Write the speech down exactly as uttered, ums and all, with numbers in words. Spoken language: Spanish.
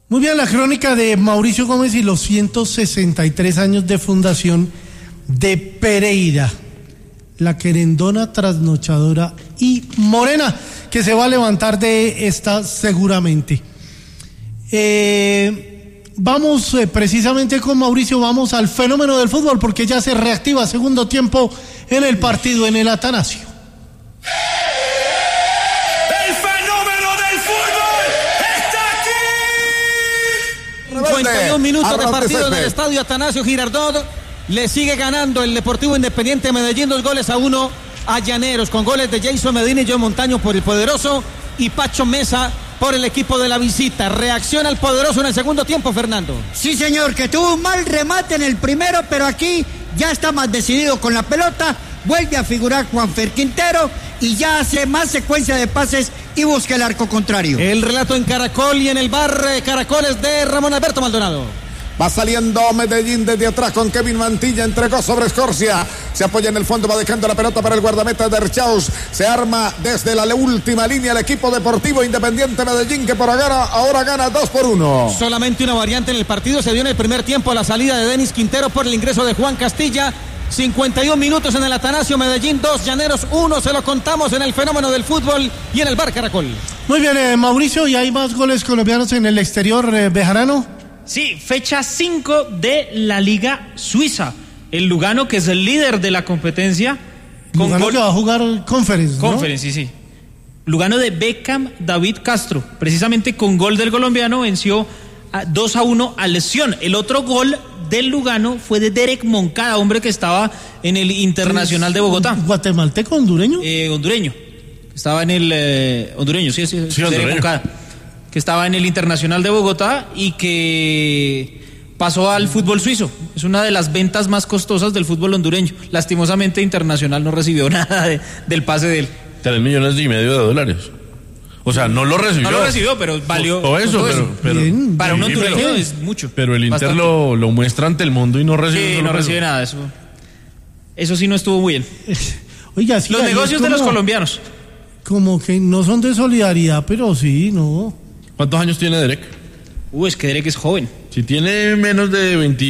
Muy bien, la crónica de Mauricio Gómez y los ciento sesenta y tres años de fundación de Pereira, la querendona, trasnochadora y morena, que se va a levantar de esta seguramente. Eh, vamos eh, precisamente con Mauricio, vamos al fenómeno del fútbol, porque ya se reactiva segundo tiempo en el partido en el Atanasio. cincuenta y un minutos de partido en el estadio Atanasio Girardot. Le sigue ganando el Deportivo Independiente de Medellín dos goles a uno a Llaneros, con goles de Jason Medina y John Montaño por el Poderoso y Pacho Mesa por el equipo de la visita. Reacciona el Poderoso en el segundo tiempo, Fernando. Sí, señor, que tuvo un mal remate en el primero, pero aquí ya está más decidido con la pelota. Vuelve a figurar Juanfer Quintero y ya hace más secuencia de pases y busca el arco contrario. El relato en Caracol y en el bar eh, Caracoles de Ramón Alberto Maldonado. Va saliendo Medellín desde atrás con Kevin Mantilla, entregó sobre Escorcia, se apoya en el fondo, va dejando la pelota para el guardameta de Erchaus, se arma desde la última línea el equipo Deportivo Independiente Medellín, que por ahora, ahora gana dos por uno. Solamente una variante en el partido se dio en el primer tiempo, la salida de Denis Quintero por el ingreso de Juan Castilla. cincuenta y un minutos en el Atanasio, Medellín dos, Llaneros uno, se lo contamos en el fenómeno del fútbol y en el bar Caracol. Muy bien, eh, Mauricio, ¿y hay más goles colombianos en el exterior, eh, Bejarano? Sí, fecha cinco de la Liga Suiza. El Lugano, que es el líder de la competencia. Con Lugano gol... que va a jugar Conference, ¿no? Conference, sí, sí. Lugano de Beckham David Castro. Precisamente con gol del colombiano venció a dos a uno a Lesión. El otro gol del Lugano fue de Derek Moncada, hombre que estaba en el Internacional de Bogotá. ¿Guatemalteco, hondureño? Eh, hondureño. Estaba en el... Eh, hondureño, sí, sí, sí, Derek Moncada. Que estaba en el Internacional de Bogotá y que pasó al fútbol suizo. Es una de las ventas más costosas del fútbol hondureño. Lastimosamente Internacional no recibió nada de, del pase de él. Tres millones y medio de dólares. O sea, no lo recibió. No lo recibió, pero valió. O eso, pero, eso. pero Bien, para un hondureño pero, es mucho. Pero el Inter lo, lo muestra ante el mundo y no recibe. Sí, no recibe nada. Eso, eso sí no estuvo muy bien. Oiga, sí, los negocios como, de los colombianos. Como que no son de solidaridad, pero sí, no. ¿Cuántos años tiene Derek? Uh, es que Derek es joven. Si tiene menos de veinte